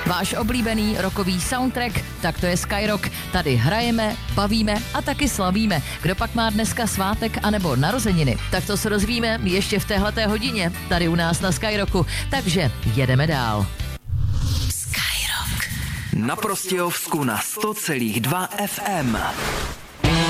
Váš oblíbený rockový soundtrack, tak to je Skyrock. Tady hrajeme, bavíme a taky slavíme. Kdo pak má dneska svátek anebo narozeniny, tak to se dozvíme ještě v téhleté hodině, tady u nás na Skyrocku. Takže jedeme dál. Na Prostějovsku na 100,2 FM.